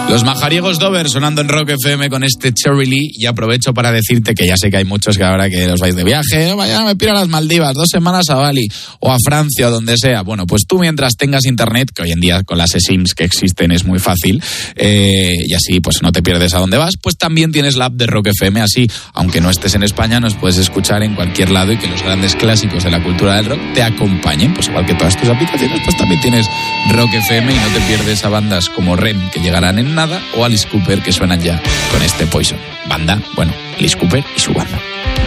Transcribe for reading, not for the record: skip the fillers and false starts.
Los Majariegos Dover sonando en Rock FM con este Cherry Lee, y aprovecho para decirte que ya sé que hay muchos que ahora que os vais de viaje, mañana me piro a las Maldivas, 2 semanas a Bali o a Francia o donde sea. Bueno, pues tú mientras tengas internet, que hoy en día con las eSIMs que existen es muy fácil, y así pues no te pierdes a dónde vas, pues también tienes la app de Rock FM, así aunque no estés en España nos puedes escuchar en cualquier lado y que los grandes clásicos de la cultura del rock te acompañen, pues igual que todas tus aplicaciones, pues también tienes Rock FM y no te pierdes a bandas como REM, que llegarán en nada, o Alice Cooper, que suenan ya con este Poison. Banda, bueno, Alice Cooper y su banda.